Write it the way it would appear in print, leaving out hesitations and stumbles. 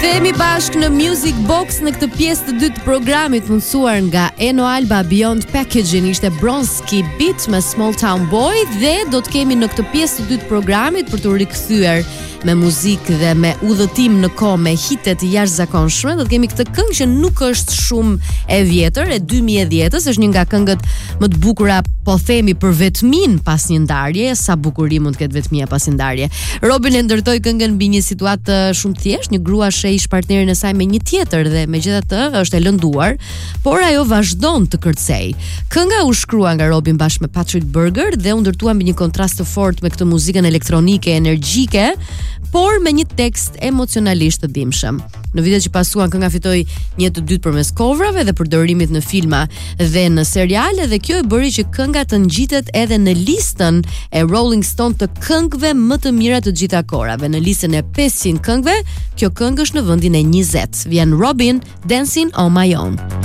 Kthehemi bashkë në Music Box në këtë pjesë të dytë të programit mundsuar nga Eno Alba Beyond Packaging. Ishte Bronski Beat me Small Town Boy dhe do të kemi në këtë pjesë të dytë të programit për të rikthyer me muzikë dhe me udhëtim në kohë me hitet jashtëzakonshme. Do të kemi këtë këngë që nuk është shumë e vjetër, e 2010-s, është një nga këngët më të bukura, po themi, për vetmin pas një ndarje. Sa bukuri mund të ketë vetmia pas një ndarje. Robin e ndërtoi këngën mbi një situatë shumë të thjeshtë, një grua sheh ish partnerin e saj me një tjetër dhe megjithatë është e lënduar, por ajo vazhdon të kërcej. Kënga u shkrua nga Robin bashkë me Patrick Berger dhe u ndërtua mbi një kontrast të fortë me këtë muzikën elektronike energjike, por me një tekst emocionalisht të dimshëm. Në vitet që pasuan, kënga fitoi një të dytë përmes coverave dhe përdorimit në filma dhe në seriale, dhe kjo e bëri që kënga të ngjitet edhe në listën e Rolling Stone të këngëve më të mira të gjitha kohërave. Në listën e 500 këngëve, kjo këngë është në vendin e 20. Vjen Robin, Dancing on My Own.